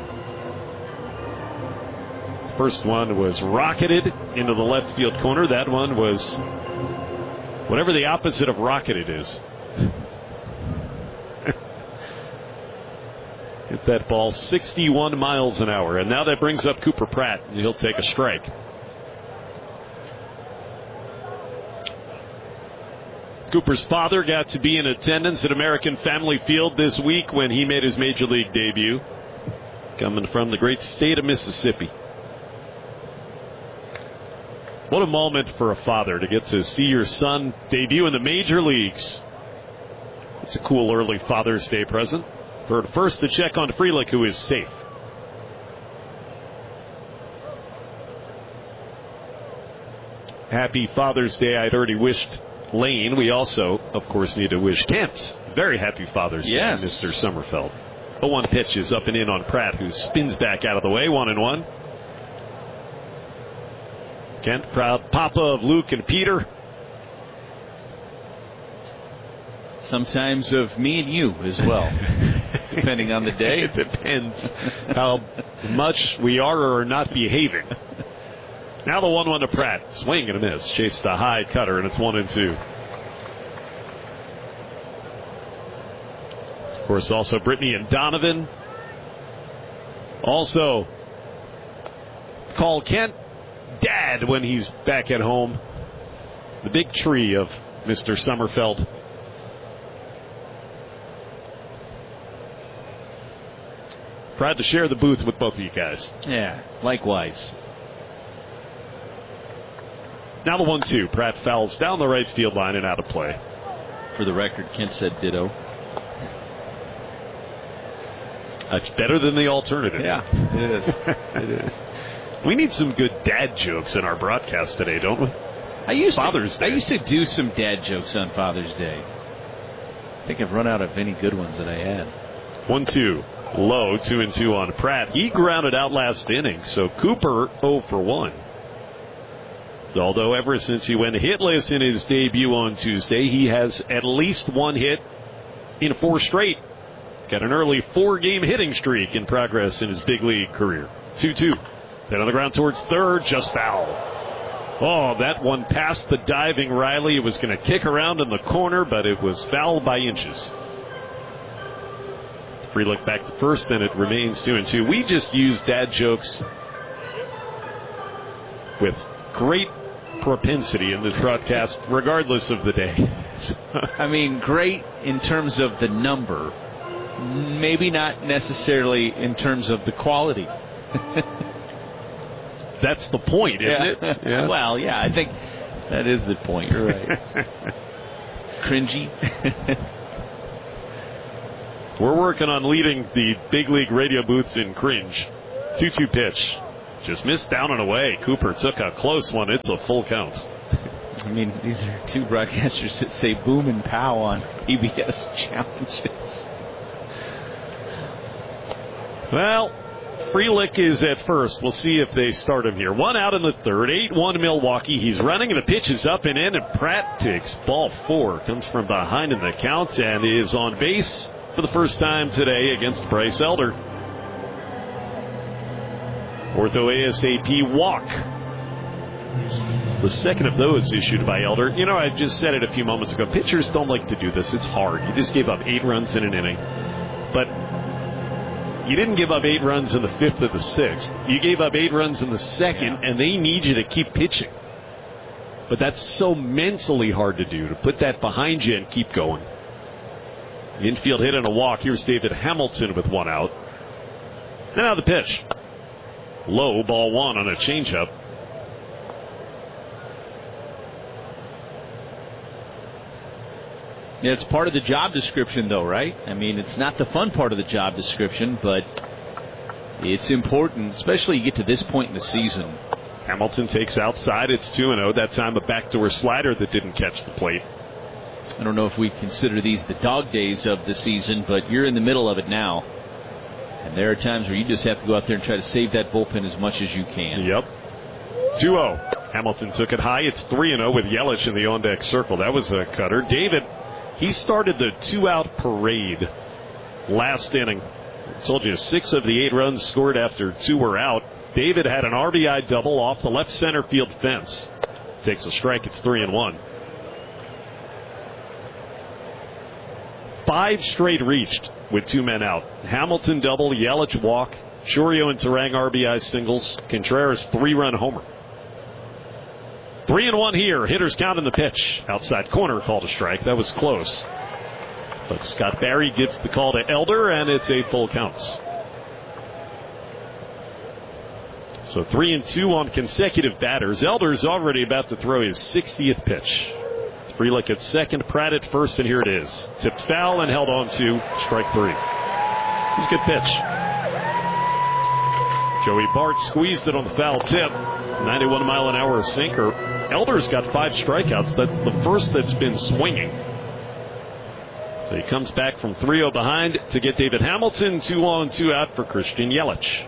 First one was rocketed into the left field corner. That one was whatever the opposite of rocketed is. Hit that ball sixty-one miles an hour. And now that brings up Cooper Pratt. He'll take a strike. Cooper's father got to be in attendance at American Family Field this week when he made his Major League debut, coming from the great state of Mississippi. What a moment for a father to get to see your son debut in the major leagues. It's a cool early Father's Day present. Third first to check on Frelick, who is safe. Happy Father's Day. I'd already wished Lane. We also, of course, need to wish Kent very happy Father's yes. Day, Mister Summerfeld. The one pitch is up and in on Pratt, who spins back out of the way, one and one. Kent, proud papa of Luke and Peter. Sometimes of me and you as well, depending on the day. It depends how much we are or are not behaving. Now the one one to Pratt. Swing and a miss. Chase the high cutter, and it's one and two. Of course, also Brittany and Donovan. Also, call Kent Dad when he's back at home. The big tree of Mister Summerfeld. Proud to share the booth with both of you guys. Yeah, likewise. Now the one two. Pratt fouls down the right field line and out of play. For the record, Kent said ditto. That's better than the alternative. Yeah, it is. It is. We need some good dad jokes in our broadcast today, don't we? I used Father's to, Day. I used to do some dad jokes on Father's Day. I think I've run out of any good ones that I had. one two. Low, two and two on Pratt. He grounded out last inning, so Cooper oh for one. Although ever since he went hitless in his debut on Tuesday, he has at least one hit in four straight. Got an early four-game hitting streak in progress in his big league career. two two. Then on the ground towards third, just foul. Oh, that one past the diving Riley. It was going to kick around in the corner, but it was foul by inches. Free look back to first, and it remains two and two. We just use dad jokes with great propensity in this broadcast, regardless of the day. I mean, great in terms of the number, maybe not necessarily in terms of the quality. That's the point, isn't yeah. it? Yeah. Well, yeah, I think that is the point. You're right. Cringy. We're working on leading the big league radio booths in cringe. two two pitch. Just missed down and away. Cooper took a close one. It's a full count. I mean, these are two broadcasters that say boom and pow on P B S challenges. Well, Frelick is at first. We'll see if they start him here. One out in the third. eight one Milwaukee. He's running, and the pitch is up and in, and Pratt takes ball four. Comes from behind in the count and is on base for the first time today against Bryce Elder. Ortho ASAP walk. The second of those issued by Elder. You know, I just said it a few moments ago. Pitchers don't like to do this. It's hard. You just gave up eight runs in an inning. But you didn't give up eight runs in the fifth or the sixth. You gave up eight runs in the second, and they need you to keep pitching. But that's so mentally hard to do, to put that behind you and keep going. The infield hit and a walk. Here's David Hamilton with one out. Now the pitch. Low, ball one on a changeup. Yeah, it's part of the job description, though, right? I mean, it's not the fun part of the job description, but it's important, especially you get to this point in the season. Hamilton takes outside. It's two and oh. That time a backdoor slider that didn't catch the plate. I don't know if we consider these the dog days of the season, but you're in the middle of it now. And there are times where you just have to go out there and try to save that bullpen as much as you can. Yep. two oh. Hamilton took it high. It's three and oh with Yelich in the on-deck circle. That was a cutter. David, he started the two-out parade last inning. I told you six of the eight runs scored after two were out. David had an R B I double off the left center field fence. Takes a strike. It's three and one. Five straight reached with two men out. Hamilton double, Yelich walk, Chourio and Terang R B I singles, Contreras three-run homer. Three and one here. Hitters count in the pitch. Outside corner called a strike. That was close. But Scott Barry gives the call to Elder, and it's a full count. So three and two on consecutive batters. Elder's already about to throw his sixtieth pitch. Frelick at second, Pratt at first, and here it is. Tipped foul and held on to strike three. It's a good pitch. Joey Bart squeezed it on the foul tip. ninety-one mile an hour sinker. Elder's got five strikeouts. That's the first that's been swinging. So he comes back from three oh behind to get David Hamilton. Two on, two out for Christian Yelich.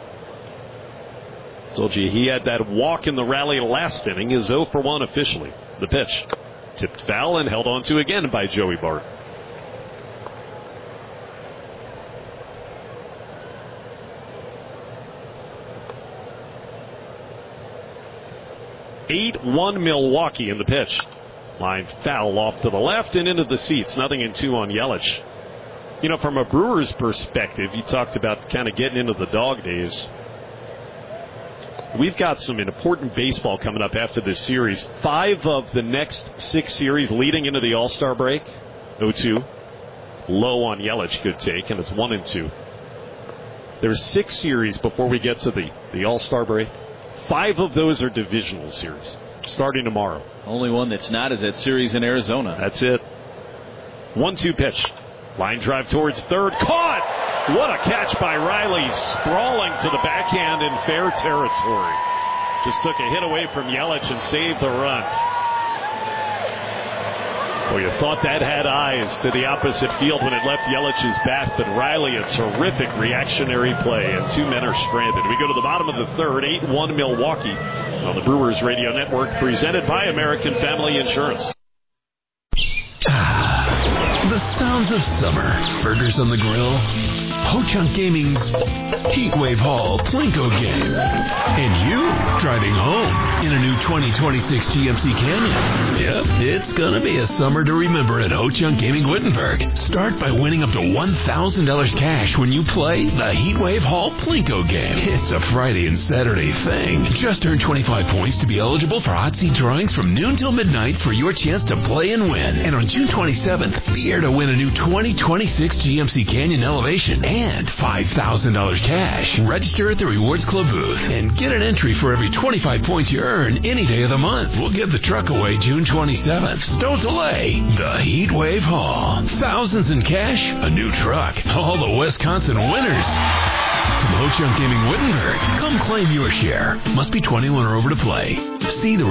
Told you he had that walk in the rally last inning. Is oh for one officially. The pitch. Tipped foul and held on to again by Joey Bart. eight one Milwaukee in the pitch. Line foul off to the left and into the seats. Nothing in two on Yelich. You know, from a Brewers perspective, you talked about kind of getting into the dog days. We've got some important baseball coming up after this series. Five of the next six series leading into the All-Star break. oh two. Low on Yelich, good take, and it's one and two. There's six series before we get to the, the All-Star break. Five of those are divisional series, starting tomorrow. Only one that's not is that series in Arizona. That's it. one two pitch. Line drive towards third. Caught! What a catch by Riley, sprawling to the backhand in fair territory. Just took a hit away from Yelich and saved the run. Well, you thought that had eyes to the opposite field when it left Yelich's bat, but Riley, a terrific reactionary play, and two men are stranded. We go to the bottom of the third, eight one Milwaukee on the Brewers Radio Network, presented by American Family Insurance. Ah, the sounds of summer. Burgers on the grill, Ho-Chunk Gaming's Heatwave Hall Plinko game. And you driving home in a new twenty twenty-six G M C Canyon. Yep, it's gonna be a summer to remember at Ho-Chunk Gaming Wittenberg. Start by winning up to one thousand dollars cash when you play the Heatwave Hall Plinko game. It's a Friday and Saturday thing. Just earn twenty-five points to be eligible for hot seat drawings from noon till midnight for your chance to play and win. And on June twenty-seventh, be here to win a new twenty twenty-six G M C Canyon Elevation and five thousand dollars cash. Register at the Rewards Club booth and get an entry for every twenty-five points you earn any day of the month. We'll give the truck away June twenty-seventh. So don't delay. The Heatwave Hall. Thousands in cash, a new truck. All the Wisconsin winners. From Ho-Chunk Gaming Wittenberg, come claim your share. Must be twenty-one or over to play. See the